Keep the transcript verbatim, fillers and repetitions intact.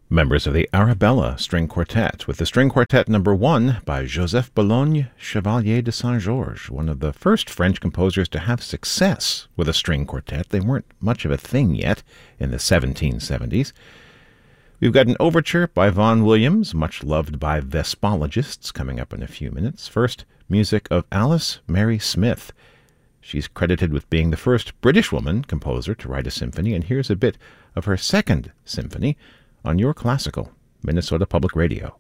Members of the Arabella String Quartet, with the String Quartet number one by Joseph Boulogne Chevalier de Saint-Georges, one of the first French composers to have success with a string quartet. They weren't much of a thing yet in the seventeen seventies. We've got an overture by Vaughan Williams, much loved by Vespologists, coming up in a few minutes. First, music of Alice Mary Smith. She's credited with being the first British woman composer to write a symphony, and here's a bit of her second symphony on Your Classical, Minnesota Public Radio.